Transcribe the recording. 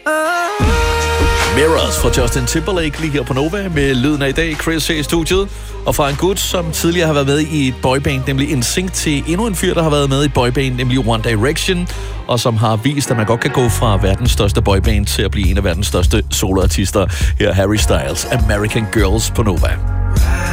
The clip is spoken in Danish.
Mirrors fra Justin Timberlake lige her på Nova med lyden af i dag. Chris her i studiet. Og fra en gut, som tidligere har været med i et boyband, nemlig NSYNC, til endnu en fyr, der har været med i et boyband, nemlig One Direction, og som har vist, at man godt kan gå fra verdens største boyband til at blive en af verdens største soloartister. Her er Harry Styles, American Girls på Nova.